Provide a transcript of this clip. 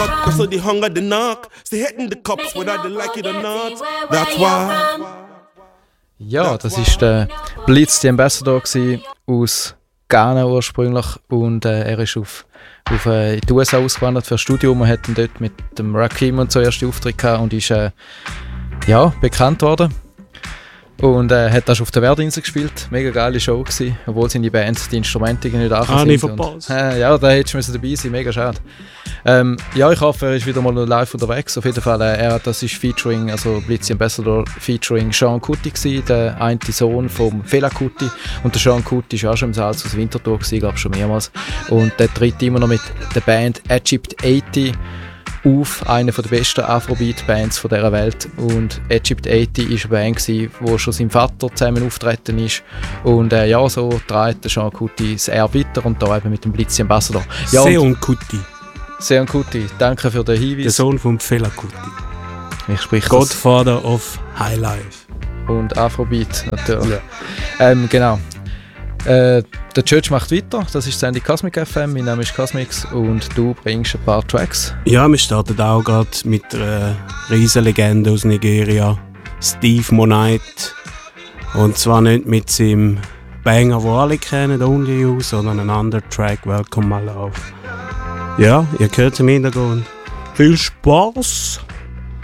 So the hunger, the knock, they hitting the cops whether they like it or not. That's why. Ja, das war der Blitz, die Ambassador aus Ghana ursprünglich, und er ist auf in die USA ausgewandert für ein Studium. Man hat ihn dort mit dem Rakim und so erste Auftritt gehabt und ist bekannt worden. Und hat auch schon auf der Werdinsel gespielt. Mega geile Show gewesen, obwohl seine Band die Instrumente nicht angekommen sind. Nicht verpasst. Ja, da hättest du dabei sein, mega schade. Ich hoffe, er ist wieder mal live unterwegs. Auf jeden Fall, das ist Featuring, also Blitz Ambassador Featuring Sean Kuti gewesen, der eine Sohn vom Fela Kuti. Und der Sean Kuti war auch schon im Salz aus Winterthur gewesen, glaube ich schon mehrmals. Und der tritt immer noch mit der Band Egypt 80 auf, eine der besten Afrobeat-Bands dieser Welt. Und Egypt 80 war eine Band, wo schon sein Vater zusammen auftreten ist. Und so trägt der Sean Kuti das Erbe weiter und da eben mit dem Blitz Ambassador. Ja, Sean Kuti. Sean Kuti, danke für den Hinweis. Der Sohn von Fela Kuti. Ich sprich Godfather of Highlife. Und Afrobeat natürlich. Ja. Genau. Der Church macht weiter, das ist die Sendung Cosmic FM, mein Name ist Cosmix und du bringst ein paar Tracks. Ja, wir starten auch gerade mit einer Riesenlegende aus Nigeria, Steve Monite. Und zwar nicht mit seinem Banger, den alle kennen, Only You, sondern einen anderen Track, Welcome My Love. Ja, ihr hört es im Hintergrund. Viel Spaß!